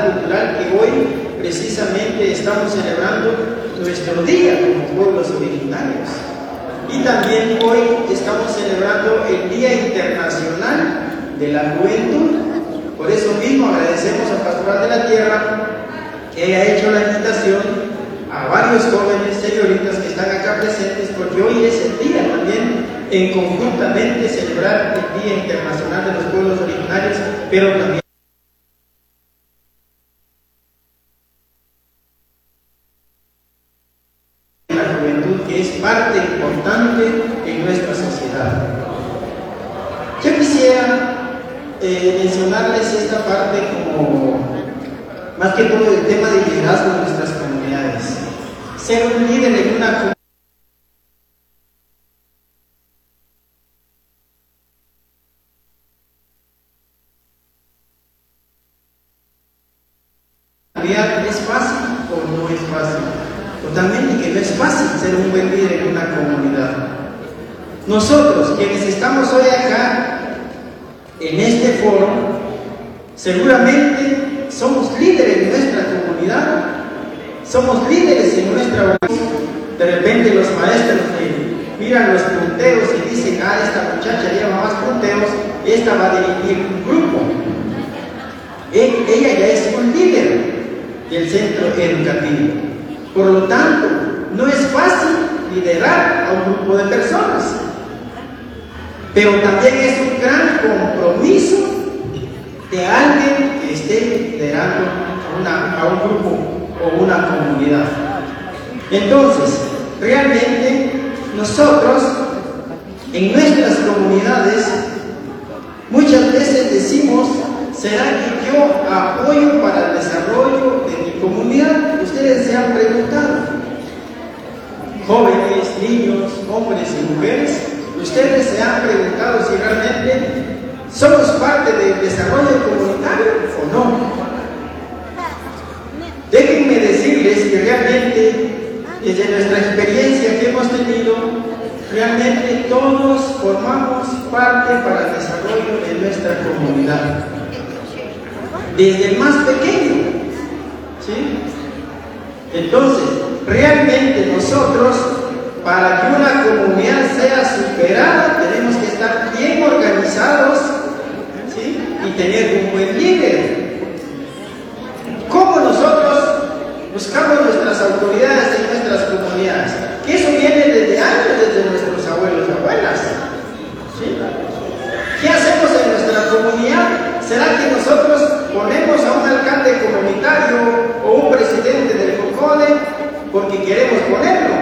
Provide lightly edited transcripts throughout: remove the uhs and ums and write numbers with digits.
cultural que hoy precisamente estamos celebrando nuestro día como pueblos originarios. Y también hoy estamos celebrando el Día Internacional de la Juventud. Por eso mismo agradecemos a Pastoral de la Tierra que haya hecho la invitación a varios jóvenes, señoritas que están acá presentes, porque hoy es el día también en conjuntamente celebrar el Día Internacional de los Pueblos Originarios, pero también la juventud, que es parte importante en nuestra sociedad. Yo quisiera mencionarles esta parte como, más que todo, el tema de liderazgo en nuestras comunidades. Ser un líder en una comunidad, ¿es fácil o no es fácil? Totalmente que no es fácil ser un buen líder en una comunidad. Nosotros, quienes estamos hoy acá, en este foro, seguramente somos líderes de nuestra comunidad, somos líderes en nuestra organización. De repente los maestros miran los punteos y dicen, esta muchacha lleva más punteos, esta va a dirigir un grupo. Ella ya es un líder del centro educativo. Por lo tanto, no es fácil liderar a un grupo de personas, pero también es un gran compromiso de alguien que esté liderando a un grupo o una comunidad. Entonces, realmente nosotros en nuestras comunidades muchas veces decimos, ¿será que yo apoyo para el desarrollo de mi comunidad? Ustedes se han preguntado, jóvenes, niños, hombres y mujeres, ustedes se han preguntado si realmente somos parte del desarrollo comunitario o no. Déjenme decirles que realmente, desde nuestra experiencia que hemos tenido, realmente todos formamos parte para el desarrollo de nuestra comunidad. Desde el más pequeño, ¿sí? Entonces, realmente nosotros, para que una comunidad sea superada, tenemos que estar bien organizados, ¿sí? Y tener un buen líder. ¿Cómo nosotros buscamos nuestras autoridades en nuestras comunidades? Que eso viene desde antes, desde nuestros abuelos y abuelas, ¿sí? ¿Qué hacemos en nuestra comunidad? ¿Será que nosotros ponemos a un alcalde comunitario o un presidente del COCODE porque queremos ponerlo?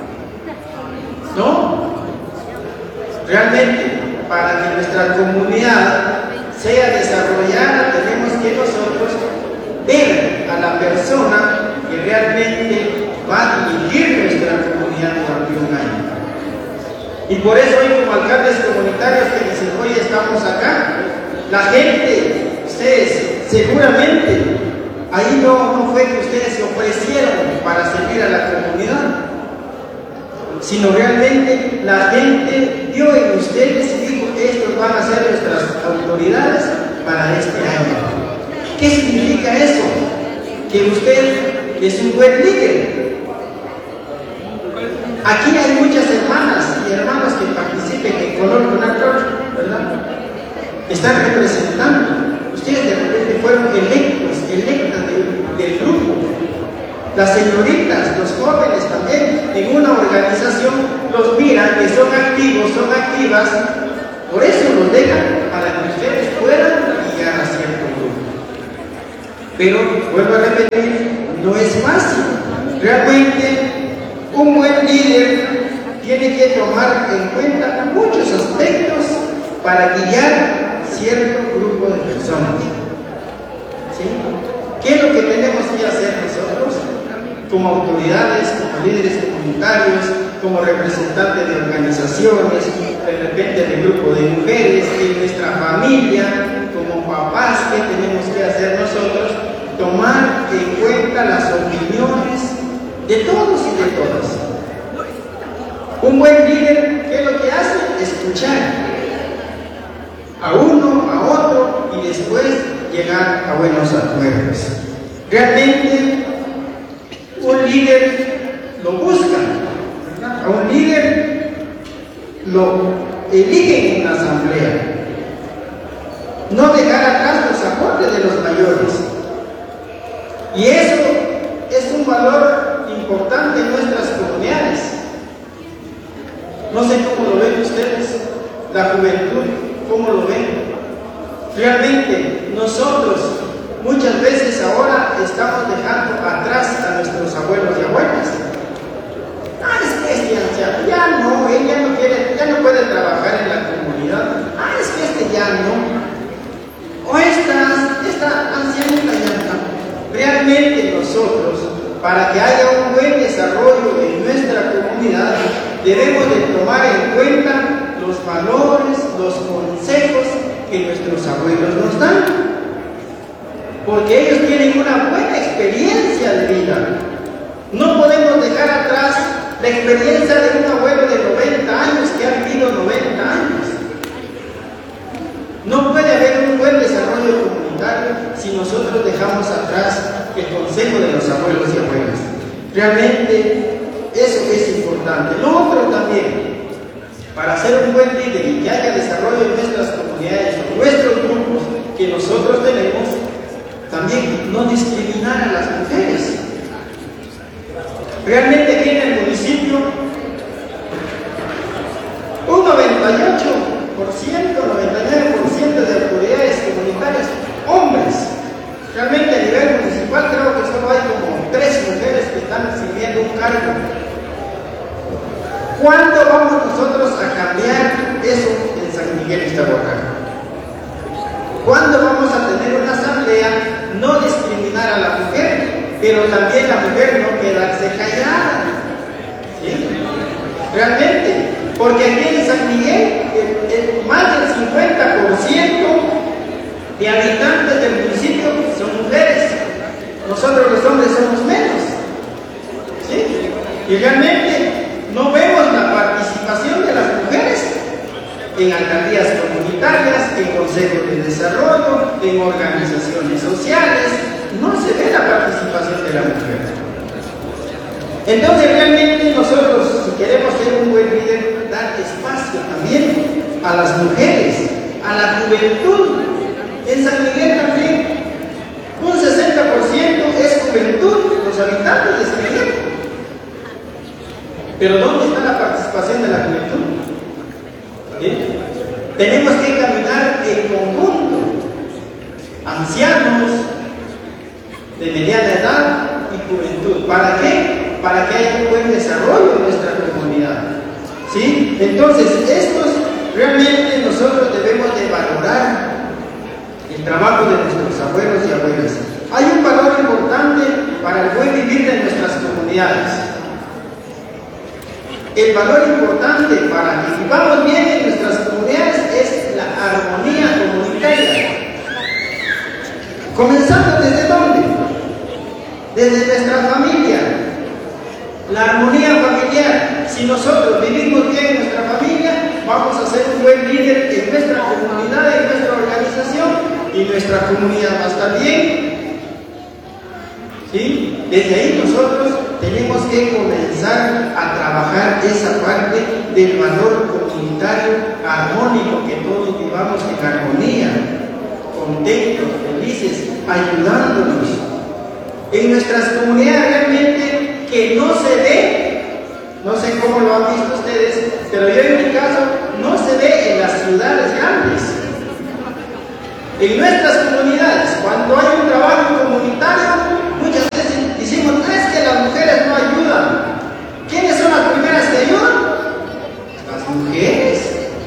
¿No? Realmente, para que nuestra comunidad sea desarrollada, tenemos que nosotros ver a la persona que realmente va a dirigir nuestra comunidad durante un año. Y por eso hoy, como alcaldes comunitarios que dicen, hoy estamos acá, la gente, ustedes seguramente, ahí no fue que ustedes se ofrecieron para servir a la comunidad, sino realmente la gente vio en ustedes y dijo, estos van a ser nuestras autoridades para este año. ¿Qué significa eso? Que usted es un buen líder. Aquí hay muchas hermanas y hermanos que participen en Color Donator, ¿verdad? Están representando. Ustedes de repente fueron electas del grupo. Las señoritas, los jóvenes también, en una organización los miran que son activos, son activas, por eso los dejan, para que ustedes puedan guiar a cierto grupo. Pero, vuelvo a repetir, no es fácil. Realmente, un buen líder tiene que tomar en cuenta muchos aspectos para guiar cierto grupo de personas. ¿Sí? ¿Qué es lo que tenemos que hacer nosotros? Como autoridades, como líderes comunitarios, como representantes de organizaciones, de repente del grupo de mujeres, de nuestra familia, como papás, ¿qué tenemos que hacer nosotros? Tomar en cuenta las opiniones de todos y de todas. Un buen líder, ¿qué es lo que hace? Escuchar a uno, a otro, y después llegar a buenos acuerdos. Realmente un líder lo busca, ¿verdad? A un líder lo eligen en la asamblea. No dejar atrás los aportes de los mayores. Y eso es un valor importante en nuestras comunidades. No sé cómo lo ven ustedes, la juventud, cómo lo ven. Realmente nosotros muchas veces ahora estamos dejando atrás a nuestros abuelos y abuelas. Es que este anciano ya no, él ya no puede trabajar en la comunidad. Es que este ya no. O esta ancianita ya no. Realmente nosotros, para que haya un buen desarrollo en nuestra comunidad, debemos de tomar en cuenta los valores, los consejos que nuestros abuelos nos dan, porque ellos tienen una buena experiencia de vida. No podemos dejar atrás la experiencia de un abuelo de 90 años que ha vivido 90 años. No puede haber un buen desarrollo comunitario si nosotros dejamos atrás el consejo de los abuelos y abuelas. Realmente eso es importante. Lo otro también, para ser un buen líder y que haya desarrollo en nuestras comunidades, en nuestros grupos que nosotros tenemos, también no discriminar a las mujeres. Realmente aquí en el municipio, un 98%, 99% de autoridades comunitarias, hombres. Realmente a nivel municipal creo que solo hay como 3 mujeres que están sirviendo un cargo. ¿Cuándo vamos nosotros a cambiar eso en San Miguel Iztahuacán? ¿Cuándo vamos a tener una asamblea, no discriminar a la mujer, pero también la mujer no quedarse callada? ¿Sí? Realmente, porque aquí en San Miguel, más del 50% de habitantes del municipio son mujeres. Nosotros los hombres somos menos. ¿Sí? Y realmente no vemos la participación de las mujeres en alcaldías comunitarias, en consejos de desarrollo, en organizaciones sociales. No se ve la participación de la mujer. Entonces realmente nosotros, si queremos ser un buen líder, dar espacio también a las mujeres, a la juventud. En San Miguel también un 60% es juventud, los habitantes de San Miguel. Pero ¿dónde está la participación de la juventud? ¿Sí? Tenemos que caminar en conjunto, ancianos de mediana edad y juventud. ¿Para qué? Para que haya un buen desarrollo en nuestra comunidad. ¿Sí? Entonces, estos realmente nosotros debemos de valorar el trabajo de nuestros abuelos y abuelas. Hay un valor importante para el buen vivir de nuestras comunidades. El valor importante para que vivamos bien en nuestras comunidades es la armonía comunitaria. Comenzando desde dónde? Desde nuestra familia. La armonía familiar. Si nosotros vivimos bien en nuestra familia, vamos a ser un buen líder en nuestra comunidad, en nuestra organización, y nuestra comunidad va a estar bien. ¿Sí? Desde ahí nosotros tenemos que comenzar a trabajar esa parte del valor comunitario armónico, que todos vivamos en armonía, contentos, felices, ayudándonos. En nuestras comunidades realmente que no se ve, no sé cómo lo han visto ustedes, pero yo en mi caso no se ve en las ciudades grandes. En nuestras comunidades, cuando hay un trabajo comunitario, muchas veces decimos, es que las mujeres no ayudan. ¿Quiénes son las primeras que ayudan? Las mujeres.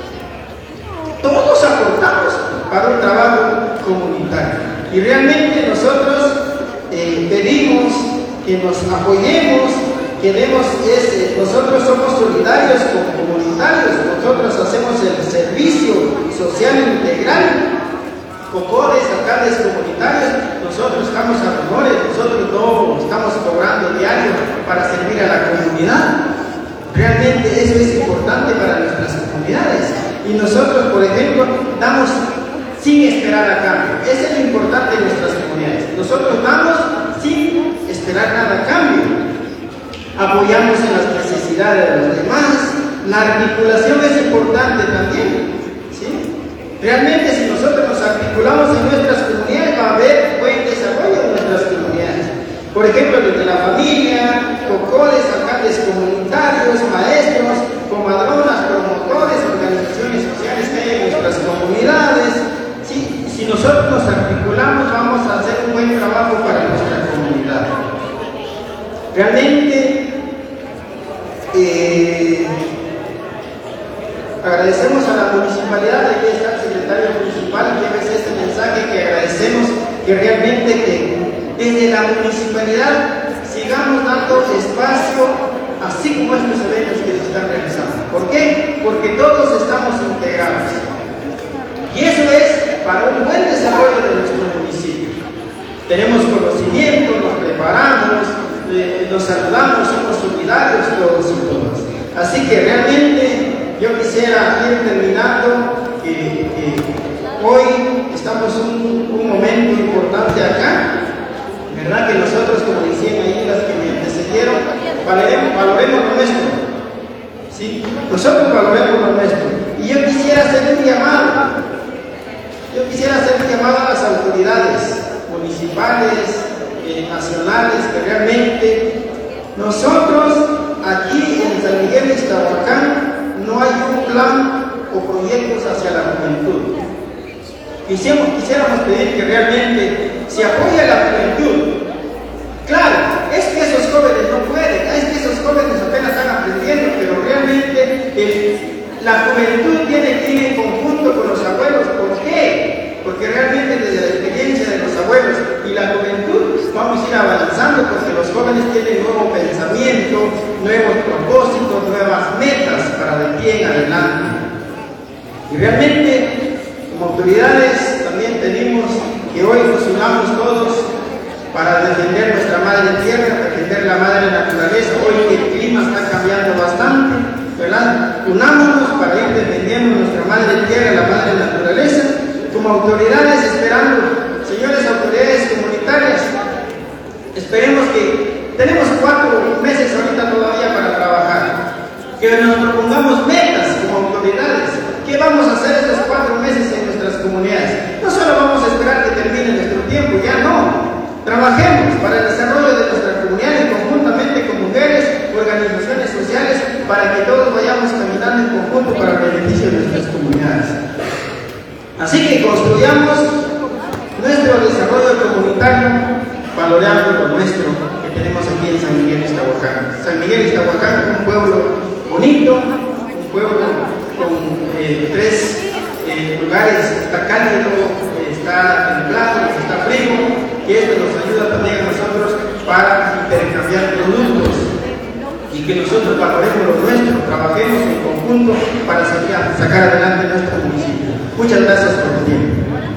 Todos aportamos para un trabajo comunitario. Y realmente nosotros pedimos que nos apoyemos, nosotros somos solidarios como comunitarios, nosotros hacemos el servicio social integral. COCODES, alcaldes comunitarios, nosotros estamos a favores, nosotros no estamos cobrando diario para servir a la comunidad. Realmente eso es importante para nuestras comunidades. Y nosotros, por ejemplo, damos sin esperar a cambio. Eso es lo importante en nuestras comunidades. Nosotros damos esperar nada a cambio. Apoyamos en las necesidades de los demás. La articulación es importante también, ¿sí? Realmente si nosotros nos articulamos en nuestras comunidades va a haber buen desarrollo en nuestras comunidades. Por ejemplo, desde la familia, cocodes, alcaldes comunitarios, maestros, comadronas, promotores, organizaciones sociales que hay en nuestras comunidades. ¿Sí? Si nosotros nos articulamos vamos a hacer un buen trabajo para nuestra comunidad. Realmente agradecemos a la municipalidad, aquí está el secretario municipal, llévese este mensaje que agradecemos que realmente que desde la municipalidad sigamos dando espacio, así como estos eventos que se están realizando. ¿Por qué? Porque todos estamos integrados. Y eso es para un buen desarrollo de nuestro municipio. Tenemos conocimiento, nos preparamos, nos saludamos, somos solidarios todos y todas. Así que realmente yo quisiera ir terminando. Hoy estamos en un momento importante acá. ¿Verdad que nosotros, como decían ahí las que me antecedieron, valoremos lo nuestro? ¿Sí? Nosotros valoremos lo nuestro. Y yo quisiera hacer un llamado. Yo quisiera hacer un llamado a las autoridades municipales, nacionales, que realmente nosotros aquí en San Miguel de Iztahuacán no hay un plan o proyectos hacia la juventud. Quisiéramos pedir que realmente se apoye a la juventud. Claro, es que esos jóvenes no pueden, es que esos jóvenes apenas están aprendiendo, pero realmente la juventud tiene que ir en conjunto con los abuelos. ¿Por qué? Porque realmente desde la experiencia de los abuelos y la juventud vamos a ir avanzando, porque los jóvenes tienen nuevo pensamiento, nuevos propósitos, nuevas metas para de aquí en adelante. Y realmente como autoridades también pedimos que hoy nos unamos todos para defender nuestra madre tierra, defender la madre naturaleza. Hoy que el clima está cambiando bastante, ¿verdad? Unámonos para ir defendiendo nuestra madre tierra, la madre naturaleza, como autoridades, esperando, señores autoridades comunitarias, esperemos que tenemos 4 meses ahorita todavía para trabajar, que nos propongamos metas como autoridades. ¿Qué vamos a hacer estos 4 meses en nuestras comunidades? No solo vamos a esperar que termine nuestro tiempo, ya no. Trabajemos para el desarrollo de nuestra comunidad y conjuntamente con mujeres, organizaciones sociales, para que todos vayamos caminando en conjunto para el beneficio de nuestras comunidades. Así que construyamos nuestro desarrollo comunitario valorando lo nuestro que tenemos aquí en San Miguel de Iztahuacán. San Miguel de Iztahuacán es un pueblo bonito, un pueblo con 3 lugares: está cálido, está templado, está frío, que esto nos ayuda también a nosotros para intercambiar productos y que nosotros valoremos lo nuestro, trabajemos en conjunto para sacar adelante nuestro municipio. Muchas gracias por tu tiempo.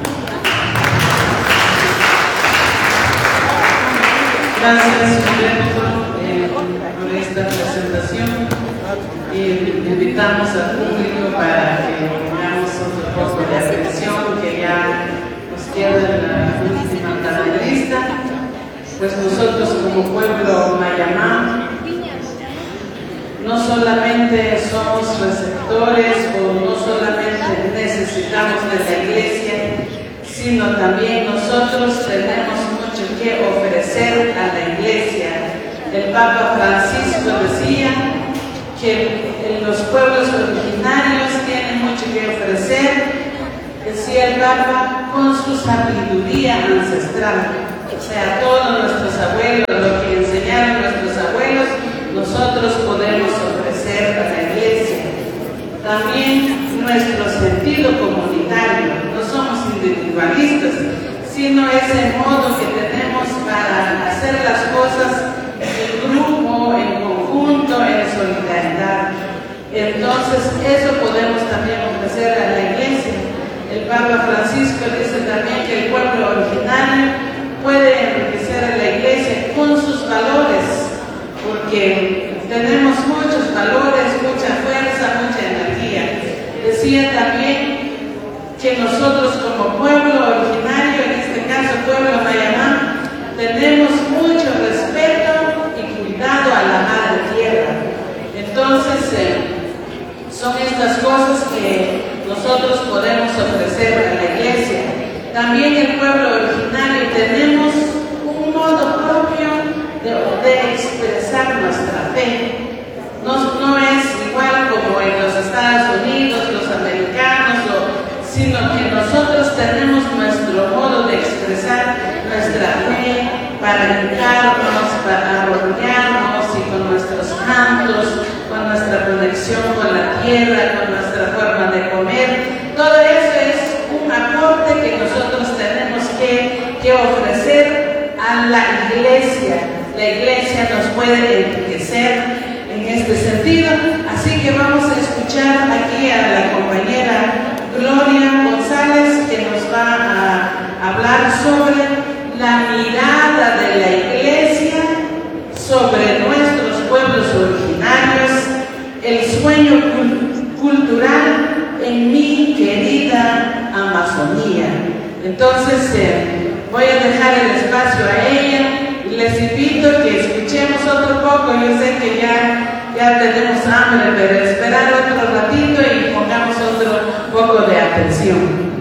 Gracias, por esta presentación. Invitamos al público para que tengamos otro poco de atención, que ya nos queda la última panelista. Pues nosotros como pueblo mayamá no solamente somos receptores o no solamente necesitamos de la iglesia, sino también nosotros tenemos mucho que ofrecer a la iglesia. El Papa Francisco decía que los pueblos originarios tienen mucho que ofrecer, decía el Papa, con su sabiduría ancestral. O sea, todos nuestros abuelos, lo que enseñaron nuestros abuelos, nosotros podemos ofrecer a la iglesia. También nuestro sentido comunitario, no somos individualistas, sino ese modo que tenemos para hacer las cosas en grupo, en conjunto, en solidaridad. Entonces, eso podemos también ofrecer a la iglesia. El Papa Francisco dice también que el pueblo originario puede enriquecer a la iglesia con sus valores, porque tenemos muchos valores, mucha fuerza, mucha energía. Decía también que nosotros como pueblo originario, en este caso pueblo mayamá, tenemos mucho respeto Son estas cosas que nosotros podemos ofrecer a la iglesia. También el pueblo originario tenemos un modo propio de expresar nuestra fe. No es igual como en los Estados Unidos, los americanos, sino que nosotros tenemos nuestro modo de expresar nuestra fe para hincarnos, para arrodillarnos y con nuestros cantos, con nuestra conexión con la tierra, con nuestra forma de comer. Todo eso es un aporte que nosotros tenemos que ofrecer a la iglesia. La iglesia nos puede enriquecer en este sentido, así que vamos a escuchar aquí a la compañera Gloria González, que nos va a hablar sobre la mirada de la iglesia sobre nuestros pueblos originarios, el sueño cultural en mi querida Amazonía. Entonces voy a dejar el espacio a ella. Les invito a que escuchemos otro poco. Yo sé que ya tenemos hambre, pero esperar otro ratito y pongamos otro poco de atención.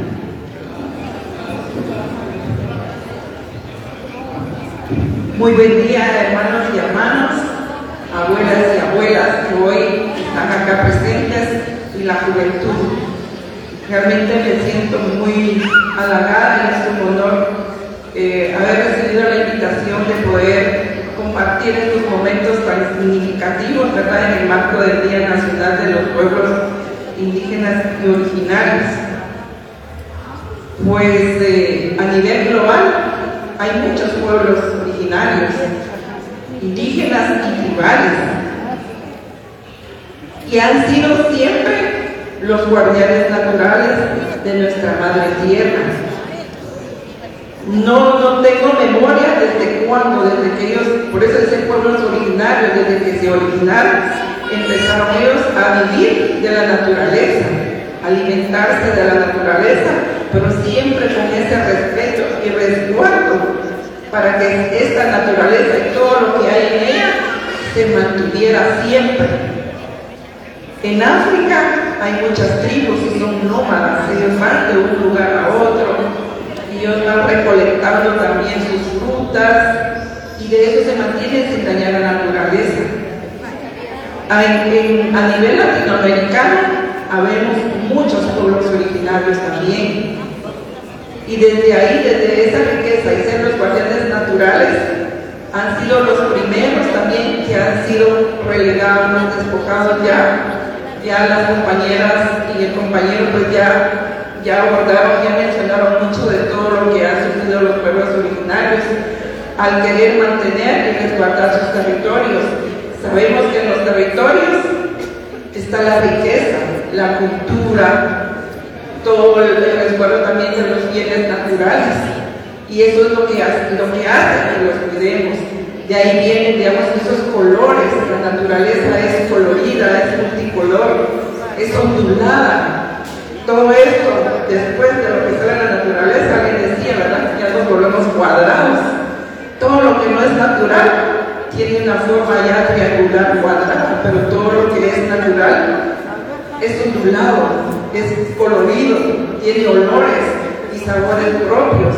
Muy buen día, hermanos y hermanas, abuelas y abuelas que hoy están acá presentes y la juventud. Realmente me siento muy halagada y es un honor haber recibido la invitación de poder compartir estos momentos tan significativos, ¿verdad?, en el marco del Día Nacional de los Pueblos Indígenas y Originarios. Pues a nivel global hay muchos pueblos originarios, indígenas y tribales, y han sido siempre los guardianes naturales de nuestra madre tierra. No tengo memoria desde cuándo, desde que ellos, por eso dicen pueblos originarios, desde que se originaron, empezaron ellos a vivir de la naturaleza, alimentarse de la naturaleza, pero siempre con ese respeto y resguardo para que esta naturaleza y todo lo que hay en ella se mantuviera siempre. En África hay muchas tribus que son nómadas, ellos van de un lugar a otro. Ellos van recolectando también sus frutas y de eso se mantienen sin dañar la naturaleza. A nivel latinoamericano habemos muchos pueblos originarios también, y desde ahí, desde esa riqueza y ser los guardianes naturales, han sido los primeros también que han sido relegados, despojados. Ya las compañeras y el compañero pues ya abordaron, ya mencionaron mucho de todo lo que han sufrido los pueblos originarios al querer mantener y resguardar sus territorios. Sabemos que en los territorios está la riqueza, la cultura, todo el resguardo también de los bienes naturales, y eso es lo que hace que los cuidemos. De ahí vienen, digamos, esos colores. La naturaleza es colorida, es multicolor, es ondulada. Todo esto, después de lo que sale en la naturaleza, alguien decía, ¿verdad?, ya nos volvemos cuadrados. Todo lo que no es natural tiene una forma ya triangular, cuadrada, pero todo lo que es natural es ondulado, es colorido, tiene olores y sabores propios.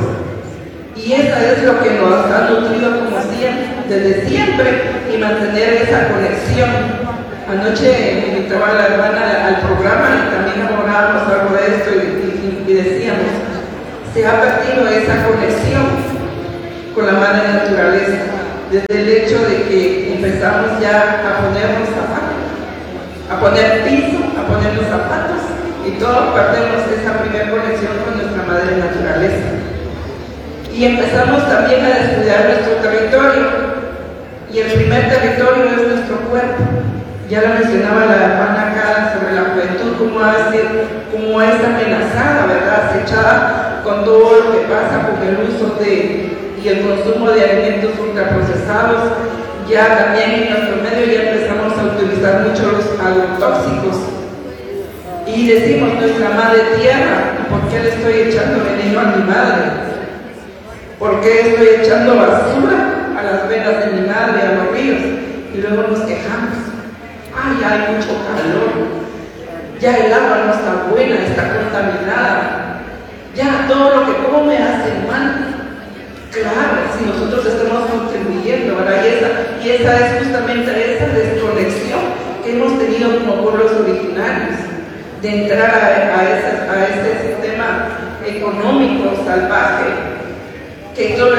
Y eso es lo que nos ha nutrido como siempre, desde siempre, y mantener esa conexión. Anoche me invitaba la hermana al programa y también abordábamos algo de esto y decíamos, se ha perdido esa conexión con la madre naturaleza, desde el hecho de que empezamos ya a ponernos zapatos, a poner piso, a poner los zapatos, y todos perdemos esa primera conexión con nuestra madre naturaleza. Y empezamos también a descuidar nuestro territorio, y el primer territorio es nuestro cuerpo. Ya lo mencionaba la hermana acá sobre la juventud, cómo es amenazada, ¿verdad?, acechada con todo lo que pasa con el uso y el consumo de alimentos ultraprocesados. Ya también en nuestro medio ya empezamos a utilizar mucho los agrotóxicos. Y decimos, nuestra madre tierra, ¿por qué le estoy echando veneno a mi madre? ¿Por qué estoy echando basura a las venas de mi madre, a los ríos? Y luego nos quejamos. Ay, hay mucho calor. ya el agua no está buena, está contaminada, ya todo lo que como me hace mal. Claro, si nosotros estamos contribuyendo, ¿verdad? Y esa es justamente esa desconexión que hemos tenido como pueblos originarios, de entrar a ese sistema económico salvaje, que solo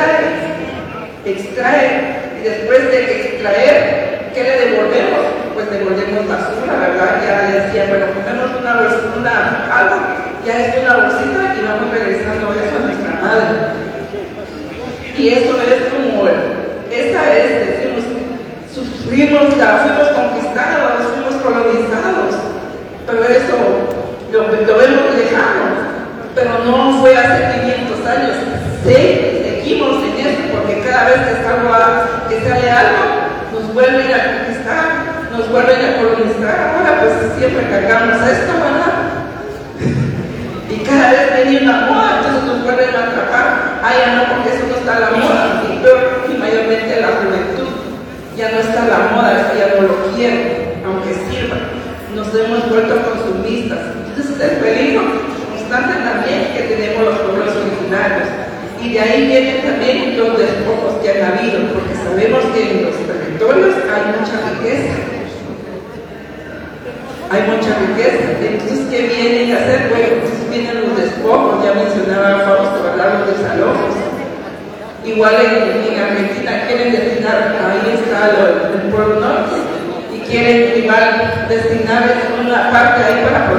extrae, y después de extraer, ¿qué le devolvemos? Pues devolvemos basura, ¿verdad? Ya decía, bueno, ponemos algo, ya es una bolsita y vamos regresando eso a nuestra madre. Y eso es como, decimos, fuimos conquistados, fuimos colonizados, pero eso lo vemos lejano, pero no fue hace 500 años. Sí, seguimos en eso, porque cada vez que sale algo, nos vuelven a conquistar, nos vuelven a colonizar. Ahora pues siempre cargamos esto, ¿verdad? Y cada vez viene una moda, entonces nos vuelven a atrapar. Ah, ya no, porque eso no está a la moda. Y mayormente la juventud. Ya no está a la moda, eso ya no lo quiere, aunque sirva. Nos hemos vuelto consumistas. Entonces es el peligro constante también que tenemos los pueblos originarios. Y de ahí vienen también los despojos que han habido, porque sabemos que en los territorios hay mucha riqueza. Hay mucha riqueza. Entonces, ¿qué vienen a hacer? Bueno, pues vienen los despojos, ya mencionaba Fausto, hablar de salojos. Igual en Argentina quieren destinar, ahí está el pueblo norte, y quieren igual destinar una parte ahí para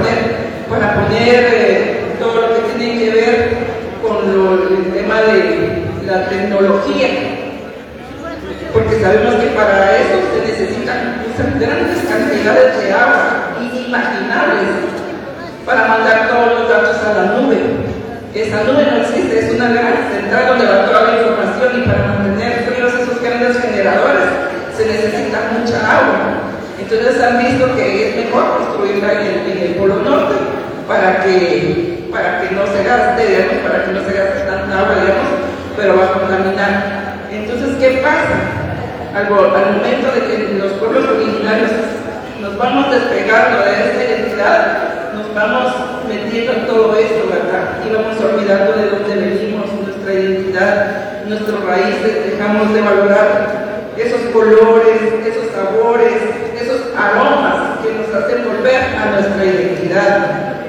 poner todo lo que tiene que ver con el tema de la tecnología, porque sabemos que para eso se necesitan grandes cantidades de agua inimaginables para mandar todos los datos a la nube. Esa nube no existe, es una gran central donde va toda la información, y para mantener fríos esos grandes generadores se necesita mucha agua. Entonces han visto que es mejor construirla en el Polo Norte para que no se gaste, digamos, para que no se gaste tanta agua, digamos, pero va a contaminar. Entonces, ¿qué pasa? Al momento de que los pueblos originarios nos vamos despegando de esta identidad, nos vamos metiendo en todo esto, ¿verdad? Y vamos olvidando de dónde venimos, nuestra identidad, nuestros raíces, dejamos de valorar esos colores, esos sabores, esos aromas que nos hacen volver a nuestra identidad.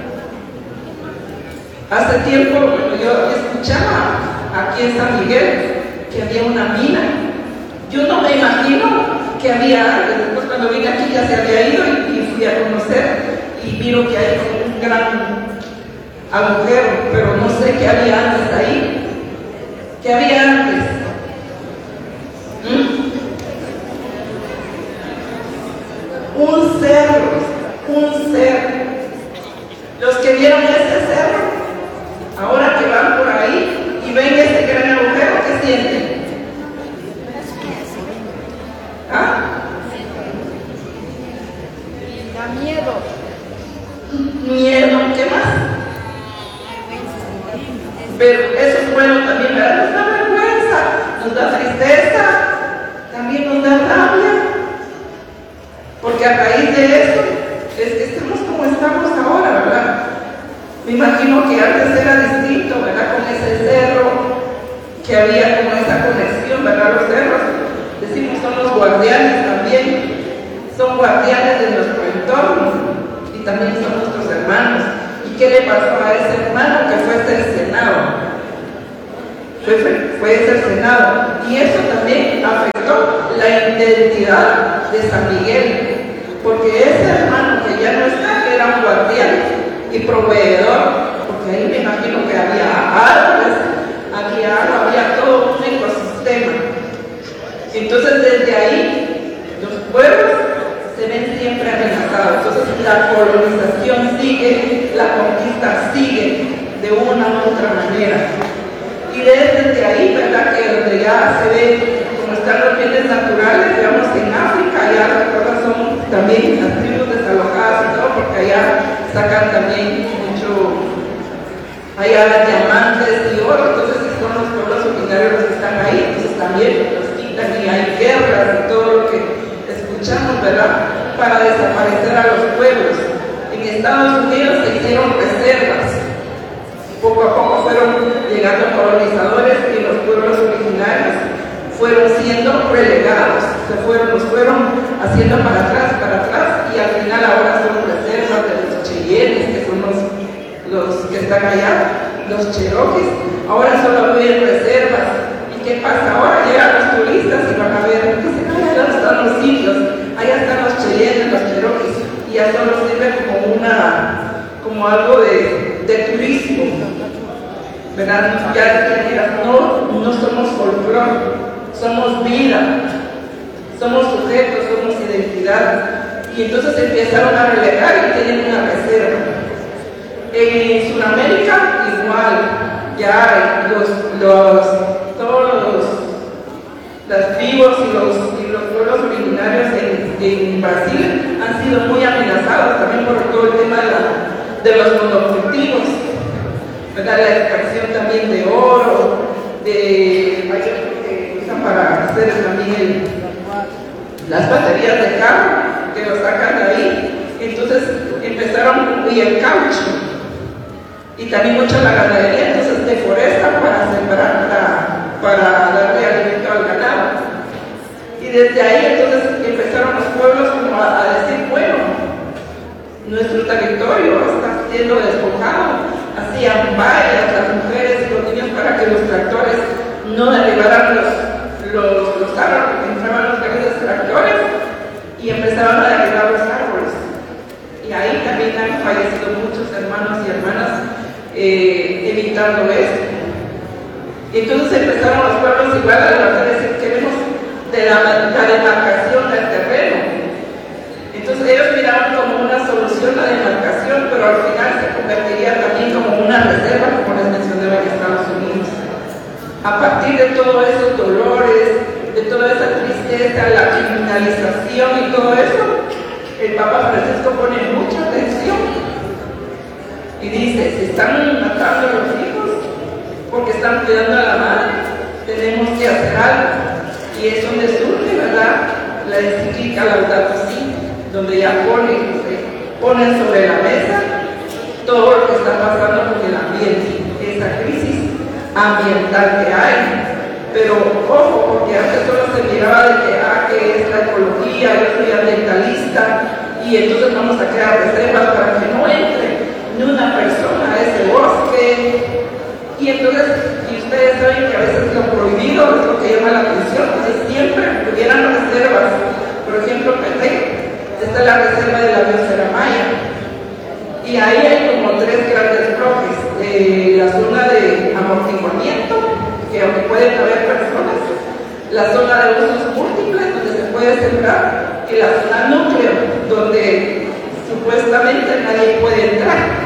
Hace tiempo, yo escuchaba aquí en San Miguel que había una mina. Yo no me imagino que había antes. Después cuando vine aquí ya se había ido y fui a conocer y miro que hay como un gran agujero, pero no sé qué había antes ahí. ¿Qué había antes? Un cerro. Los que vieron ese cerro, ahora que van por ahí y ven ese gran agujero, ¿qué sienten? ¿Ah? Da miedo. Miedo, ¿qué más? Pero eso es bueno también, ¿verdad? Nos da vergüenza, nos da tristeza, también nos da rabia, porque a raíz de eso es que estamos como estamos ahora, ¿verdad? Me imagino que antes era distinto, ¿verdad? Con ese cerro, que había como esa conexión, ¿verdad? Los cerros, decimos, son los guardianes también, son guardianes de nuestro entorno y también son nuestros hermanos. ¿Y qué le pasó a ese hermano que fue cercenado? Fue cercenado, y eso también afectó la identidad de San Miguel, porque ese hermano que ya no está era un guardián y proveedor, porque ahí me imagino que había árboles, había agua, había todo un ecosistema. Entonces desde ahí los pueblos se ven siempre amenazados. Entonces la colonización sigue, la conquista sigue de una u otra manera. Y desde ahí, ¿verdad? Que donde ya se ve como están los bienes naturales, digamos que en África ya las cosas son también las tribus desalojadas y todo, porque allá sacan también mucho, allá diamantes y oro. Entonces son los pueblos originarios los que están ahí, entonces también los quitan y hay guerras y todo lo que escuchamos, ¿verdad? Para desaparecer a los pueblos. En En Estados Unidos se hicieron reservas. Poco a poco fueron llegando colonizadores y los pueblos originarios fueron siendo relegados, los fueron haciendo para atrás y al final ahora son reservas de los cheyennes, que son los que están allá, los cherokees. Ahora solo ven reservas. ¿Y qué pasa? Ahora llegan los turistas y van a ver, dicen, allá están los indios, allá están los cheyennes, los cherokees, y ya solo sirve como algo de turismo, ¿verdad? Ya no somos folclore, somos vida, somos sujetos, somos identidad, y entonces empezaron a relegar y tienen una reserva. En Sudamérica igual, ya hay todos las tribus y los pueblos originarios en Brasil han sido muy amenazados también por todo el tema de los monocultivos, ¿verdad? La extracción también de oro, hay otros que usan para hacer también las baterías de carro, que lo sacan de ahí. Entonces empezaron, y el caucho, y también mucha la ganadería, entonces deforestan para sembrar, para darle alimento al ganado. Y desde ahí entonces empezaron los pueblos como a decir, bueno, nuestro territorio está siendo despojado. Hacían vallas las mujeres y los niños para que los tractores no derribaran los árboles, porque entraban los grandes tractores y empezaron a derribar los árboles. Y ahí también han fallecido muchos hermanos y hermanas evitando esto. Y entonces empezaron los pueblos igual a decir, queremos de la demarcación del terreno. Entonces ellos miraban como una solución la demarcación, pero al final se convertiría también como una reserva, como les mencionaba en Estados Unidos. A partir de todos esos dolores, de toda esa tristeza, la criminalización y todo eso, el Papa Francisco pone mucha atención y dice, se están matando a los hijos porque están cuidando a la madre, tenemos que hacer algo. Y es donde surge, ¿verdad?, la encíclica Laudato Si, donde ya ponen sobre la mesa todo lo que está pasando con el ambiente, esa crisis ambiental que hay. Pero ojo, porque antes solo se miraba de que es la ecología, yo soy ambientalista, y entonces vamos a crear reservas para que no entre ni una persona a ese bosque. Y entonces, y ustedes saben que a veces lo prohibido es lo que llama la atención, entonces siempre hubieran reservas. Por ejemplo, en Petén está la reserva de la biosfera maya, y ahí hay como tres grandes bloques: la zona de amortiguamiento, que aunque pueden haber personas, la zona de usos múltiples, donde se puede sembrar, y la zona núcleo, donde supuestamente nadie puede entrar.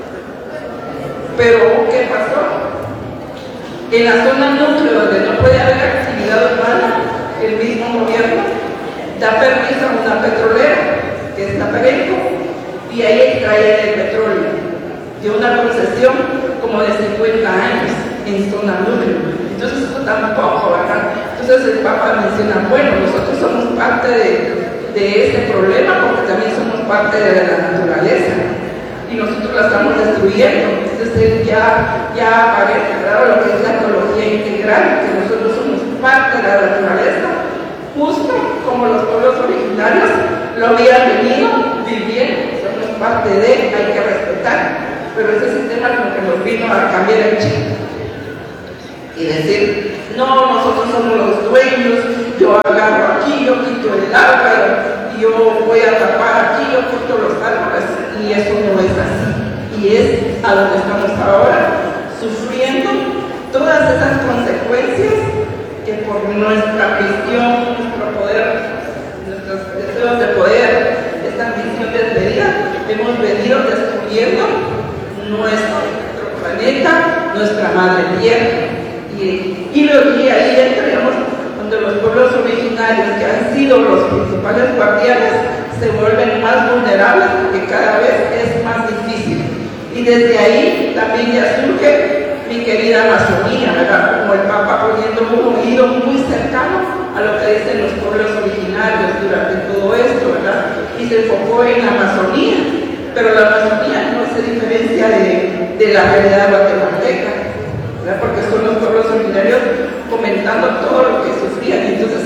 Pero, ¿qué pasó? En la zona núcleo, donde no puede haber actividad humana, el mismo gobierno da permiso a una petrolera, que es Taparenco, y ahí extraen el petróleo, de una concesión como de 50 años en zona núcleo. Entonces eso tampoco, ¿verdad? Entonces el Papa menciona, bueno, nosotros somos parte de este problema porque también somos parte de la naturaleza y nosotros la estamos destruyendo. Entonces él ya aparece, claro, lo que es la ecología integral, que nosotros somos parte de la naturaleza, justo como los pueblos originarios lo habían venido viviendo, somos parte de, hay que respetar. Pero ese sistema como que nos vino a cambiar el chip y decir, no, nosotros somos los dueños, yo agarro aquí, yo quito el agua, yo voy a tapar aquí, yo quito los árboles, y eso no es así. Y es a donde estamos ahora, sufriendo todas esas consecuencias que por nuestra ambición, nuestro poder, nuestros deseos de poder, esta ambición desmedida, hemos venido destruyendo nuestro planeta, nuestra madre tierra. Y ahí entramos donde los pueblos originarios, que han sido los principales guardianes, se vuelven más vulnerables porque cada vez es más difícil. Y desde ahí también ya surge mi querida Amazonía, ¿verdad? Como el Papa poniendo un oído muy cercano a lo que dicen los pueblos originarios durante todo esto, ¿verdad? Y se enfocó en la Amazonía, pero la Amazonía no se diferencia de la realidad guatemalteca, ¿verdad? Porque son los pueblos originarios comentando todo lo que sufrían. Entonces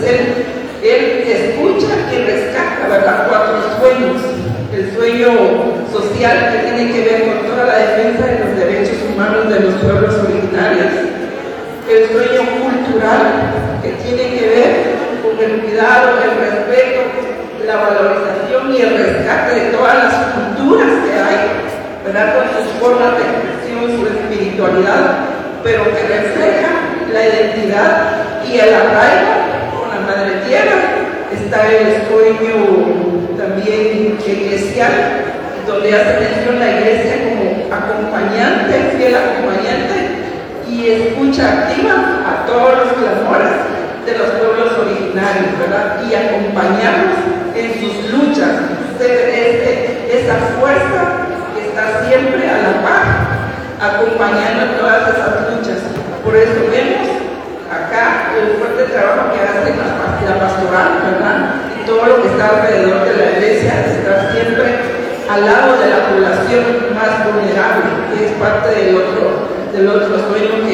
él escucha y rescata, ¿verdad?, 4 sueños. El sueño social, que tiene que ver con toda la defensa de los derechos humanos de los pueblos originarios. El sueño cultural, que tiene que ver con el cuidado, el respeto, la valorización y el rescate de todas las culturas que hay, ¿verdad?, con sus formas de expresión, su espiritualidad, pero que refleja la identidad y el arraigo con la madre tierra. Está el sueño también eclesial, donde hace mención la iglesia como acompañante, fiel acompañante y escucha activa a todos los clamores de los pueblos originarios, ¿verdad? Y acompañarlos en sus luchas, ser esa fuerza que está siempre a la par, acompañando todas esas luchas. Por eso vemos acá el fuerte trabajo que hace la pastoral, ¿verdad? Y todo lo que está alrededor de la iglesia, de estar siempre al lado de la población más vulnerable, que es parte del otro sueño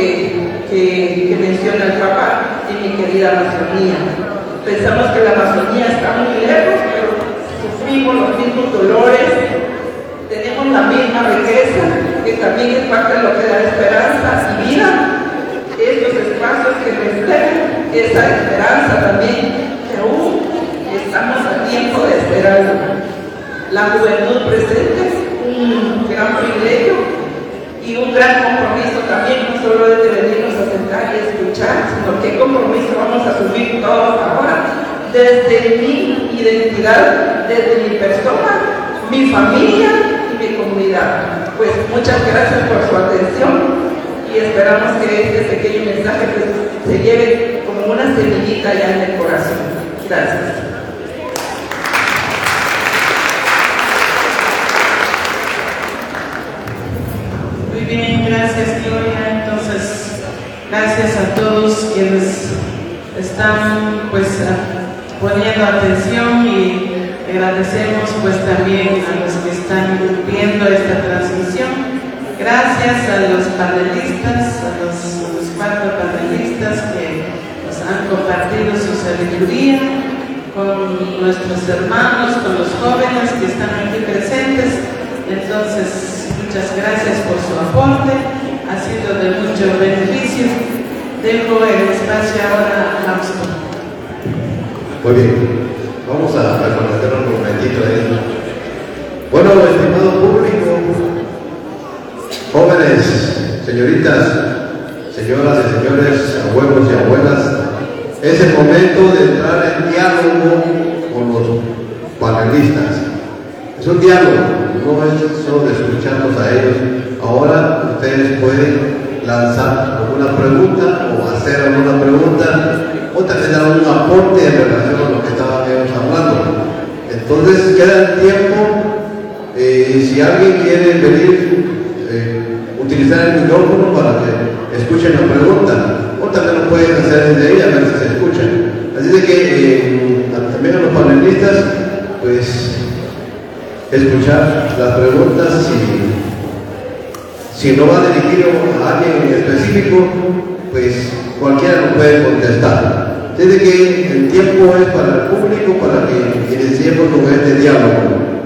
que menciona el Papa en mi querida Amazonía. Pensamos que la Amazonía está muy lejos, pero sufrimos los mismos dolores, tenemos la misma riqueza, que también es parte de lo que da esperanza y vida. Estos espacios que reflejan esa esperanza también, que aún estamos a tiempo de esperar. La juventud presente es un gran privilegio y un gran compromiso también, no solo de venirnos a sentar y escuchar, sino qué compromiso vamos a asumir todos ahora, desde mi identidad, desde mi persona, mi familia y mi comunidad. Pues muchas gracias por su atención y esperamos que este pequeño mensaje pues, se lleve como una semillita ya en el corazón. Gracias. Muy bien, gracias Gloria. Entonces, gracias a todos quienes están pues poniendo atención y agradecemos pues también a los que están viendo esta transmisión. Gracias a los panelistas, a los 4 panelistas que nos han compartido su sabiduría con nuestros hermanos, con los jóvenes que están aquí presentes. Entonces, muchas gracias por su aporte, ha sido de mucho beneficio. Dejo el espacio ahora a Fausto. Muy bien, vamos a conocer un momentito ahí. Bueno, estimado público, jóvenes, señoritas, señoras y señores, abuelos y abuelas, es el momento de entrar en diálogo con los panelistas. Es un diálogo, no es solo de escucharlos a ellos. Ahora ustedes pueden lanzar alguna pregunta o hacer alguna pregunta o también dar un aporte en relación a lo que estábamos hablando. Entonces queda el tiempo, si alguien quiere venir, utilizar el micrófono para que escuchen la pregunta, o también lo pueden hacer desde ahí a ver si se escuchan. Así de que también a los panelistas, pues escuchar las preguntas. Si no va dirigido a alguien en específico, pues cualquiera lo puede contestar. Así de que el tiempo es para el público, para que iniciemos con este diálogo.